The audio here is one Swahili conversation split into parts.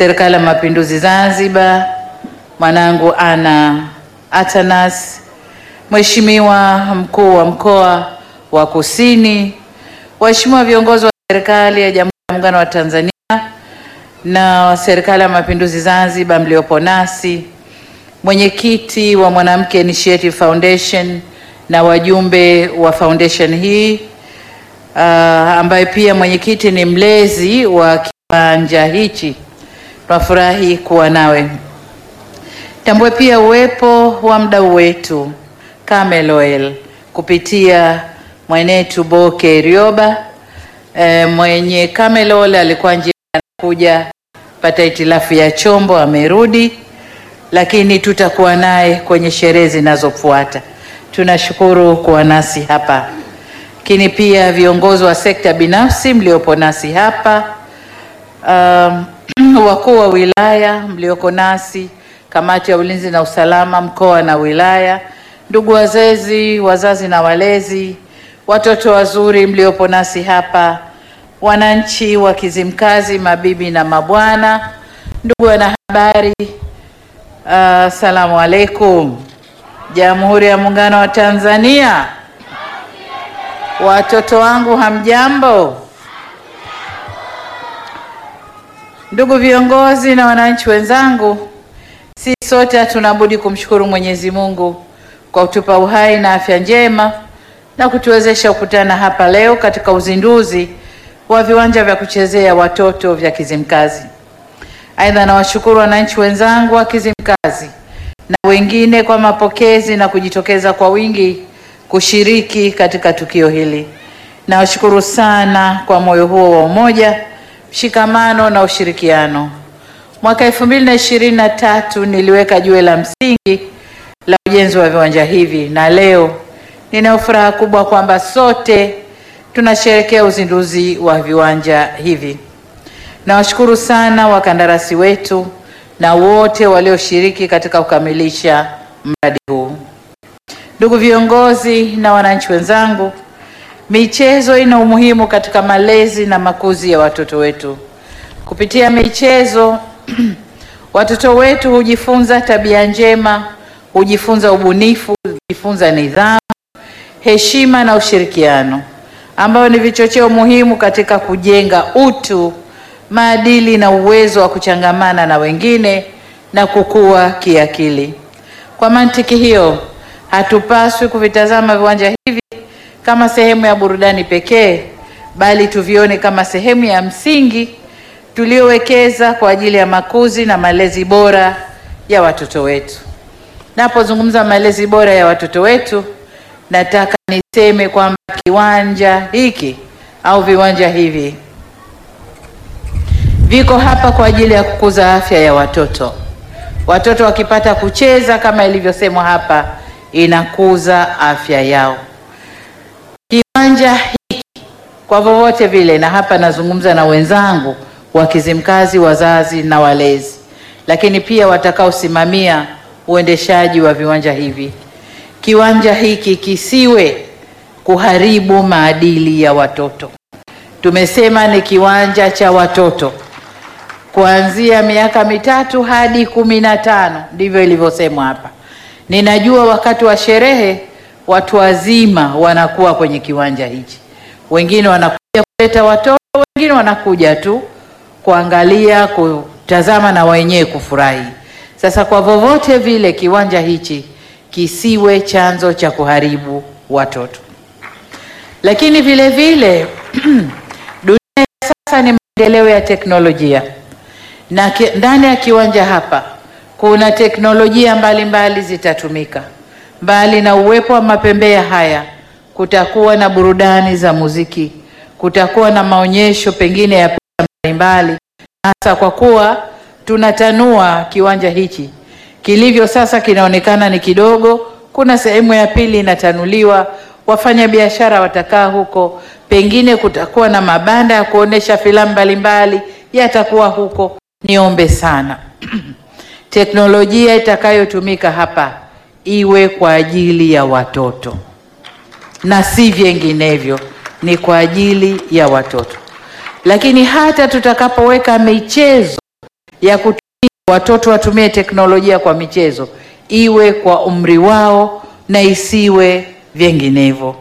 Serikali ya Mapinduzi Zanzibar, mwanangu Ana Atanas, Mheshimiwa Mkuu wa Mkoa wa Kusini, waheshimiwa viongozi wa serikali ya Jamhuri ya Muungano wa Tanzania na Serikali ya Mapinduzi Zanzibar mliopo nasi, mwenyekiti wa Mwanamke Initiative Foundation na wajumbe wa foundation hii, ambaye pia mwenyekiti ni mlezi wa kiwanja hichi, tunafurahi kuwa nawe. Tambue pia uwepo wa mdau wetu Camel Oil kupitia mwenetu Boke Rioba. Mwenye Camel Oil alikuwa njiani anakuja pata itilafu ya chombo, amerudi, lakini tutakuwa naye kwenye sherehe zinazofuata. Tunashukuru kuwa nasi hapa. Lakini pia viongozi wa sekta binafsi mliopo nasi hapa, wakuu wa wilaya mlioko nasi, kamati ya ulinzi na usalama mkoa na wilaya, ndugu wazazi na walezi, watoto wazuri mliopo nasi hapa, wananchi wa Kizimkazi, mabibi na mabwana, ndugu wanahabari, asalamu alaikum. Jamhuri ya Muungano wa Tanzania. Watoto wangu hamjambo? Ndugu viongozi na wananchi wenzangu, sisi sote hatunabudi kumshukuru Mwenyezi Mungu kwa kutupa uhai na afya njema na kutuwezesha kukutana hapa leo katika uzinduzi wa viwanja vya kuchezea watoto vya Kizimkazi. Aidha, nawashukuru wananchi wenzangu wa Kizimkazi na wengine kwa mapokezi na kujitokeza kwa wingi kushiriki katika tukio hili. Nawashukuru sana kwa moyo huo wa umoja, mshikamano na ushirikiano. Mwaka 2023 niliweka jiwe la msingi la ujenzi wa viwanja hivi, na leo nina furaha kubwa kwamba sote tunasherehekea uzinduzi wa viwanja hivi. Nawashukuru sana wakandarasi wetu na wote walioshiriki katika kukamilisha mradi huu. Ndugu viongozi na wananchi wenzangu, michezo ina umuhimu katika malezi na makuzi ya watoto wetu. Kupitia michezo watoto wetu hujifunza tabia njema, hujifunza ubunifu, hujifunza nidhamu, heshima na ushirikiano, ambao ni vichocheo muhimu katika kujenga utu, maadili na uwezo wa kuchangamana na wengine na kukua kiakili. Kwa mantiki hiyo, hatupaswi kuvitazama viwanja hivi kama sehemu ya burudani pekee, bali tuvione kama sehemu ya msingi tuliowekeza kwa ajili ya makuzi na malezi bora ya watoto wetu. Napozungumza malezi bora ya watoto wetu, nataka niseme kwamba kiwanja hiki au viwanja hivi viko hapa kwa ajili ya kukuza afya ya watoto. Watoto wakipata kucheza kama ilivyosemwa hapa, inakuza afya yao. Kiwanja hiki kwa vyovyote vile, na hapa nazungumza na wenzangu wa Kizimkazi, wazazi na walezi, lakini pia watakaosimamia uendeshaji wa viwanja hivi, kiwanja hiki kisiwe kuharibu maadili ya watoto. Tumesema ni kiwanja cha watoto kuanzia miaka 3 hadi 15, ndivyo ilivyosemwa hapa. Ninajua wakati wa sherehe watu wazima wanakuwa kwenye kiwanja hichi, wengine wanakuja kuleta watoto, wengine wanakuja tu kuangalia, kutazama na wenyewe kufurahi. Sasa kwa vyovyote vile kiwanja hichi kisiwe chanzo cha kuharibu watoto. Lakini vile vile dunia sasa ni maendeleo ya teknolojia, na ndani ya kiwanja hapa kuna teknolojia mbalimbali zitatumika. Mbali na uwepo wa mapembea haya, kutakuwa na burudani za muziki, kutakuwa na maonyesho pengine ya picha mbalimbali, hasa kwa kuwa tunatanua kiwanja hichi. Kilivyo sasa kinaonekana ni kidogo, kuna sehemu ya pili inatanuliwa, wafanya biashara watakaa huko, pengine kutakuwa na mabanda ya kuonesha filamu mbalimbali yatakuwa huko. Niombe sana teknolojia itakayotumika hapa iwe kwa ajili ya watoto na si vinginevyo, ni kwa ajili ya watoto. Lakini hata tutakapoweka michezo ya kutumia watoto watumie teknolojia kwa michezo iwe kwa umri wao na isiwe vinginevyo.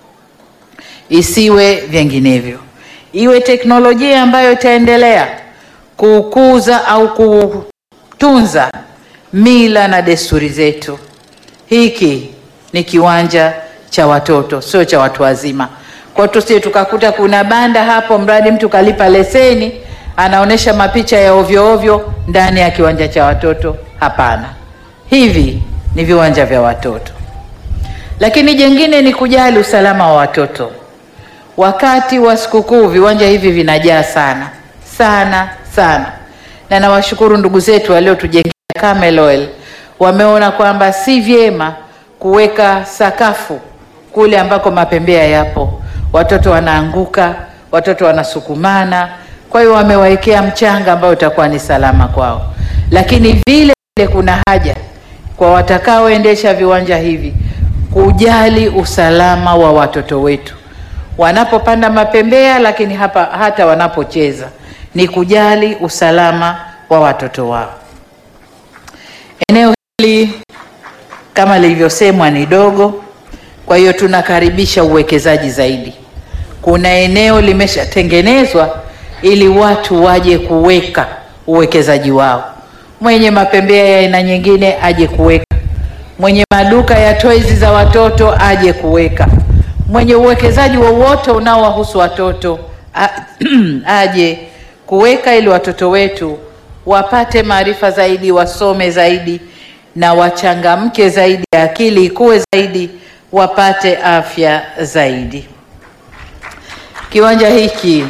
Iwe teknolojia ambayo itaendelea kukuza au kutunza mila na desturi zetu. Hiki ni kiwanja cha watoto, sio cha watu wazima. Kwa tusije tukakuta kuna banda hapo, mradi mtu kalipa leseni anaonesha mapicha ya ovyo ovyo ndani ya kiwanja cha watoto. Hapana, hivi ni viwanja vya watoto. Lakini jengine ni kujali usalama wa watoto. Wakati wa sikukuu viwanja hivi vinajaa sana sana sana, na nawashukuru ndugu zetu waliotujengea Camel Oil, wameona kwamba si vyema kuweka sakafu kule ambako mapembea yapo, watoto wanaanguka, watoto wanasukumana. Kwa hiyo wamewaekea mchanga ambao utakuwa ni salama kwao. Lakini vile vile kuna haja kwa watakaoendesha viwanja hivi kujali usalama wa watoto wetu wanapopanda mapembea, lakini hata wanapocheza, ni kujali usalama wa watoto wao. Eneo hili kama lilivyosemwa ni dogo, kwa hiyo tunakaribisha uwekezaji zaidi. Kuna eneo limeshatengenezwa ili watu waje kuweka uwekezaji wao. Mwenye mapembea ya aina nyingine aje kuweka, mwenye maduka ya toys za watoto aje kuweka, mwenye uwekezaji wowote unaowahusu watoto aje kuweka, ili watoto wetu wapate maarifa zaidi, wasome zaidi na wachangamke zaidi, akili ikue zaidi, wapate afya zaidi. Kiwanja hiki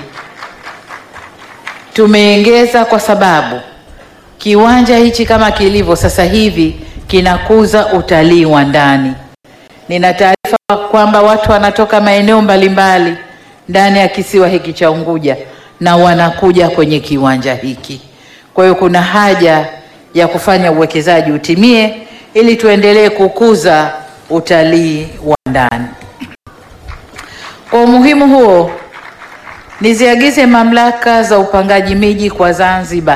tumeongeza kwa sababu kiwanja hichi kama kilivyo sasa hivi kinakuza utalii wa ndani. Nina taarifa kwamba watu wanatoka maeneo mbalimbali ndani ya kisiwa hiki cha Unguja na wanakuja kwenye kiwanja hiki. Kwa hiyo kuna haja ya kufanya uwekezaji utimie ili tuendelee kukuza utalii wa ndani. Kwa umuhimu huo, niziagize mamlaka za upangaji miji kwa Zanzibar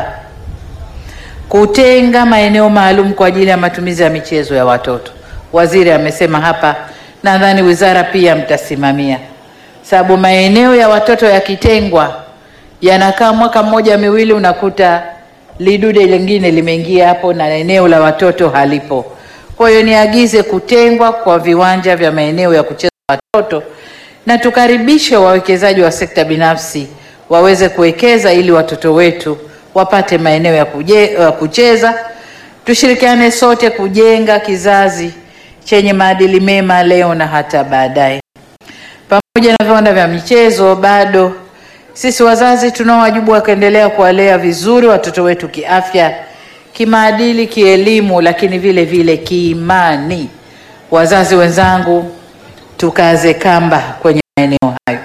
kutenga maeneo maalum kwa ajili ya matumizi ya michezo ya watoto. Waziri amesema hapa, nadhani wizara pia mtasimamia, sababu maeneo ya watoto yakitengwa yanakaa mwaka mmoja miwili, unakuta lidude lingine limeingia hapo na eneo la watoto halipo. Kwa hiyo niagize kutengwa kwa viwanja vya maeneo ya kucheza watoto, na tukaribishe wawekezaji wa sekta binafsi waweze kuwekeza ili watoto wetu wapate maeneo ya kucheza. Tushirikiane sote kujenga kizazi chenye maadili mema leo na hata baadaye. Pamoja na viwanja vya michezo, bado sisi wazazi tunao wajibu wa kuendelea kuwalea vizuri watoto wetu kiafya, kimaadili, kielimu, lakini vile vile kiimani. Wazazi wenzangu, tukaze kamba kwenye maeneo hayo.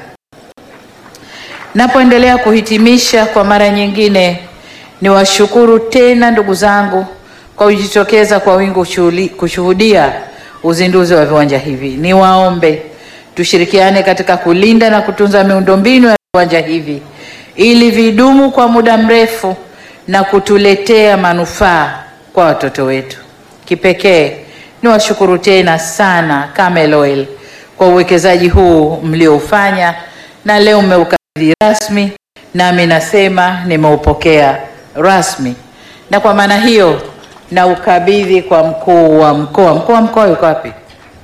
Napoendelea kuhitimisha, kwa mara nyingine niwashukuru tena ndugu zangu kwa kujitokeza kwa wingi kushuhudia uzinduzi wa viwanja hivi. Niwaombe tushirikiane katika kulinda na kutunza miundombinu ya viwanja hivi ili vidumu kwa muda mrefu na kutuletea manufaa kwa watoto wetu. Kipekee niwashukuru tena sana Camel Oil kwa uwekezaji huu mlioufanya, na leo mmeukabidhi rasmi, nami nasema nimeupokea rasmi. Na kwa maana hiyo na ukabidhi kwa mkuu wa mkoa. Mkuu wa mkoa yuko wapi?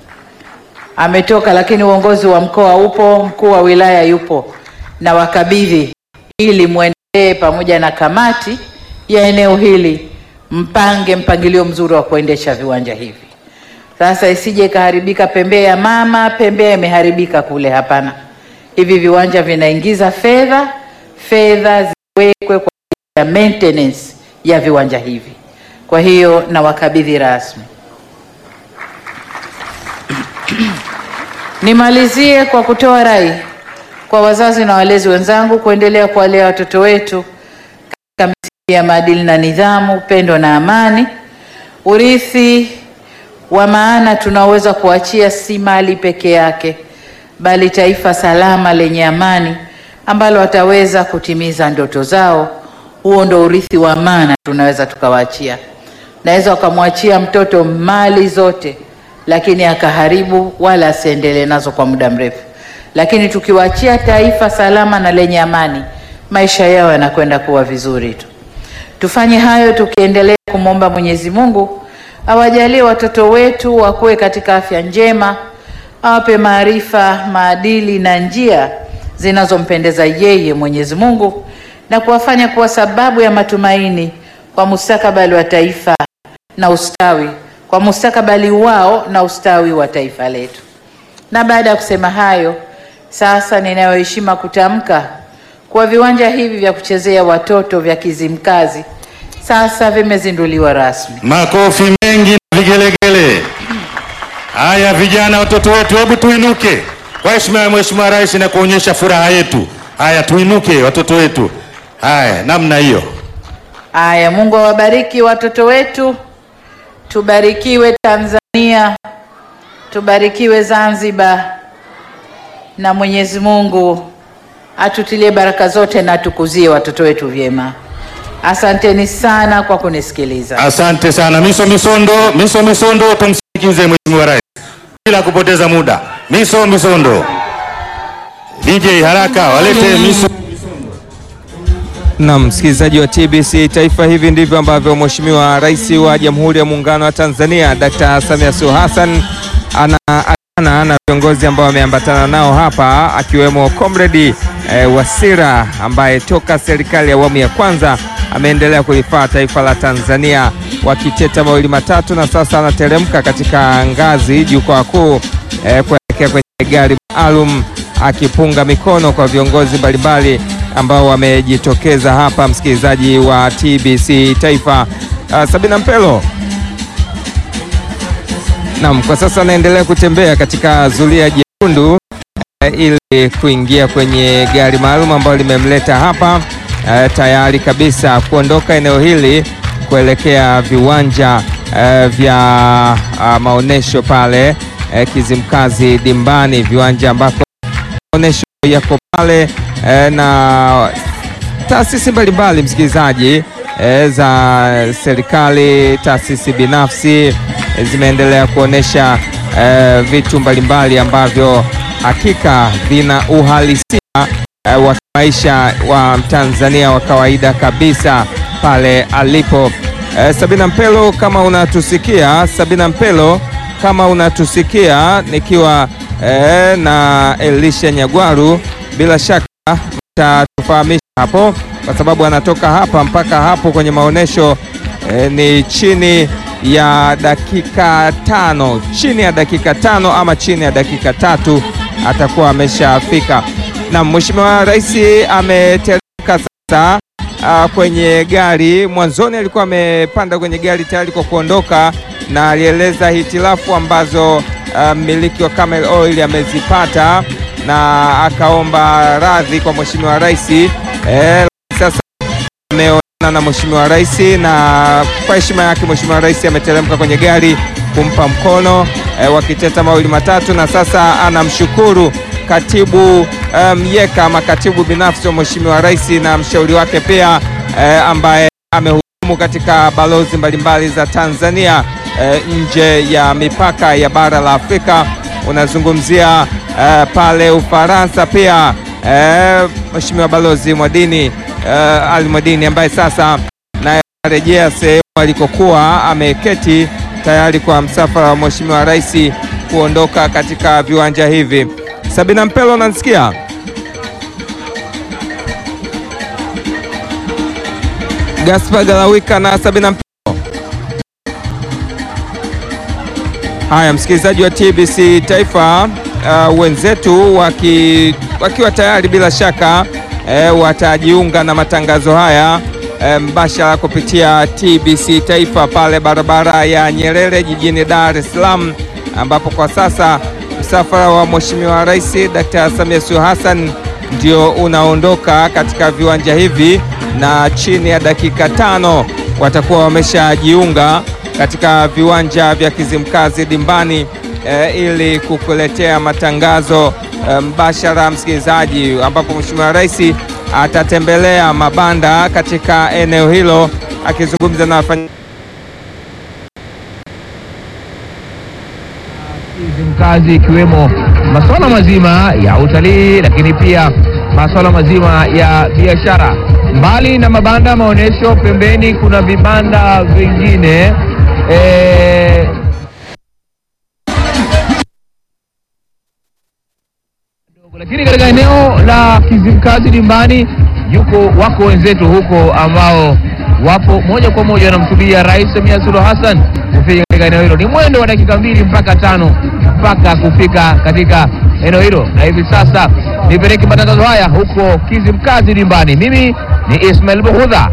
Ametoka, lakini uongozi wa mkoa upo, mkuu wa wilaya yupo, na wakabidhi ili muendelee pamoja na kamati ya eneo hili mpange mpangilio mzuri wa kuendesha viwanja hivi. Sasa isije kaharibika pembea ya mama, pembea imeharibika kule. Hapana, hivi viwanja vinaingiza fedha ziwekwe kwa ya maintenance ya viwanja hivi. Kwa hiyo na wakabidhi rasmi. Nimalizie kwa kutoa rai kwa wazazi na walezi wenzangu kuendelea kuwalea watoto wetu katika misingi ya maadili na nidhamu, upendo na amani. Urithi wa maana tunaweza kuachia si mali peke yake, bali taifa salama lenye amani ambalo wataweza kutimiza ndoto zao, Huo ndo urithi wa maana tunaweza tukawaachia. Naweza ukamwachia mtoto mali zote, lakini akaharibu wala asiendelee nazo kwa muda mrefu. Lakini tukiwaachia taifa salama na lenye amani, maisha yao yanakwenda kuwa vizuri tu. Tufanye hayo tukiendelea kumwomba Mwenyezi Mungu awajalie watoto wetu wakuwe katika afya njema, awape maarifa, maadili na njia zinazompendeza yeye Mwenyezi Mungu, na kuwafanya kuwa sababu ya matumaini kwa mustakabali wa taifa na ustawi, kwa mustakabali wao na ustawi wa taifa letu. Na baada ya kusema hayo, sasa ninayo heshima kutamka kwa viwanja hivi vya kuchezea watoto vya Kizimkazi sasa vimezinduliwa rasmi. Makofi mengi na vigelegele. Haya vijana, watoto wetu, hebu tuinuke kwa heshima ya Mheshimiwa Rais na kuonyesha furaha yetu. Haya tuinuke watoto wetu. Haya namna hiyo. Haya, Mungu awabariki watoto wetu. Tubarikiwe Tanzania, tubarikiwe Zanzibar, na Mwenyezi Mungu atutilie baraka zote na tukuzie watoto wetu vyema. Asanteni sana kwa kunisikiliza. Asante sana. Miso Misondo, tumsikize Mheshimiwa Rais bila kupoteza muda. Misondo. DJ haraka walete Miso. Na msikilizaji wa TBC Taifa, hivi ndivyo ambavyo Mheshimiwa Rais wa Jamhuri ya Muungano wa Tanzania Dr. Samia Suluhu Hassan anaagana na viongozi ambao wameambatana nao hapa, akiwemo Comrade Wasira ambaye toka serikali ya awamu ya kwanza ameendelea kulifaa taifa la Tanzania, wakiteta mawili matatu, na sasa anateremka katika ngazi jukwaa kuu kuelekea kwenye gari maalum, akipunga mikono kwa viongozi mbalimbali ambao wamejitokeza hapa. Msikilizaji wa TBC Taifa, Sabina Mpelo naam, kwa sasa anaendelea kutembea katika zulia jekundu ili kuingia kwenye gari maalum ambalo limemleta hapa, tayari kabisa kuondoka eneo hili kuelekea viwanja vya maonesho pale Kizimkazi Dimbani, viwanja ambako maonesho yako pale na taasisi mbalimbali msikilizaji, za serikali, taasisi binafsi zimeendelea kuonesha vitu mbalimbali ambavyo hakika vina uhalisia wa maisha wa Mtanzania wa kawaida kabisa pale alipo. Sabina Mpelo, kama unatusikia, Sabina Mpelo, kama unatusikia, nikiwa na Elisha Nyagwaru, bila shaka mtatufahamisha hapo, kwa sababu anatoka hapa mpaka hapo kwenye maonesho ni chini ya dakika 5, chini ya dakika 5 ama chini ya dakika 3 atakuwa ameshafika. Na Mheshimiwa Rais ameteremka sasa kwenye gari. Mwanzoni alikuwa amepanda kwenye gari tayari kwa kuondoka, na alieleza hitilafu ambazo mmiliki wa Camel Oil amezipata, na akaomba radhi kwa Mheshimiwa Rais. Sasa ameonana na Mheshimiwa Rais, na kwa heshima yake Mheshimiwa Rais ameteremka kwenye gari kumpa mkono, wakiteta mawili matatu, na sasa anamshukuru katibu Myeka ama katibu binafsi wa Mheshimiwa Rais na mshauri wake pia, ambaye amehudumu katika balozi mbalimbali za Tanzania nje ya mipaka ya bara la Afrika. Unazungumzia pale Ufaransa pia, Mheshimiwa Balozi Mwadini Ali Mwadini, ambaye sasa naye arejea sehemu alikokuwa ameketi tayari kwa msafara wa Mheshimiwa Rais kuondoka katika viwanja hivi. Sabina Mpelo, unanisikia? Gaspar Galawika na Sabina Mpelo. Haya, msikilizaji wa TBC Taifa, wenzetu wakiwa tayari bila shaka watajiunga na matangazo haya mbashara kupitia TBC Taifa pale barabara ya Nyerere jijini Dar es Salaam, ambapo kwa sasa msafara wa Mheshimiwa Rais Dr. Samia Suluhu Hassan ndio unaondoka katika viwanja hivi, na chini ya dakika 5 watakuwa wameshajiunga katika viwanja vya Kizimkazi Dimbani ili kukuletea matangazo mbashara msikilizaji, ambapo Mheshimiwa Rais atatembelea mabanda katika eneo hilo akizungumza na Kizimkazi, ikiwemo masuala mazima ya utalii, lakini pia masuala mazima ya biashara. Mbali na mabanda maonesho, pembeni kuna vibanda vingine lakini katika eneo la Kizimkazi Dimbani wako wenzetu huko ambao wapo moja kwa moja wanamsubiria Rais Samia Suluhu Hassan kufika katika eneo hilo. Ni mwendo wa dakika 2 mpaka 5 mpaka kufika katika eneo hilo, na hivi sasa nipeleke matangazo haya huko Kizimkazi Dimbani. Mimi ni Ismail Buhudha.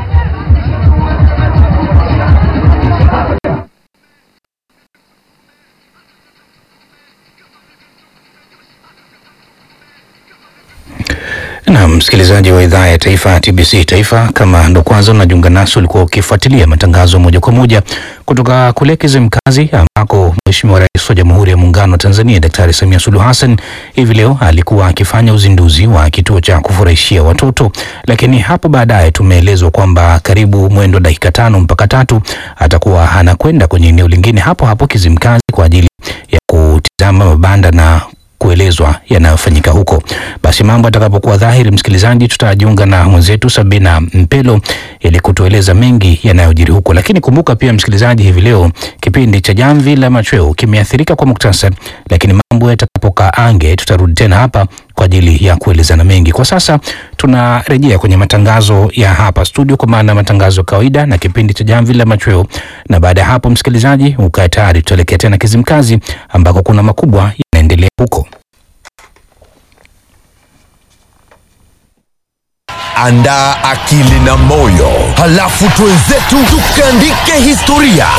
Na msikilizaji wa idhaa ya taifa TBC Taifa, kama ndo kwanza unajiunga nasi, ulikuwa ukifuatilia matangazo moja kwa moja kutoka kule Kizimkazi ambako Mheshimiwa Rais wa Jamhuri ya Muungano wa Tanzania Daktari Samia Suluhu Hassan hivi leo alikuwa akifanya uzinduzi wa kituo cha kufurahishia watoto, lakini hapo baadaye tumeelezwa kwamba karibu mwendo dakika 5 mpaka 3 atakuwa anakwenda kwenye eneo lingine hapo hapo Kizimkazi kwa ajili ya kutizama mabanda na kuelezwa yanayofanyika huko. Basi mambo atakapokuwa dhahiri, msikilizaji, tutajiunga na mwenzetu Sabina Mpelo ili kutueleza mengi yanayojiri huko. Lakini kumbuka pia msikilizaji, hivi leo kipindi cha Jamvi la Machweo kimeathirika kwa muktasari, lakini mambo yatakapokaa ange tutarudi tena hapa kwa ajili ya kuelezana mengi. Kwa sasa tunarejea kwenye matangazo ya hapa studio, kwa maana matangazo kawaida na kipindi cha Jamvi la Machweo, na baada ya hapo msikilizaji ukae tayari, tutaelekea tena Kizimkazi ambako kuna makubwa yanaendelea huko. Andaa akili na moyo, halafu twenzetu tukaandike historia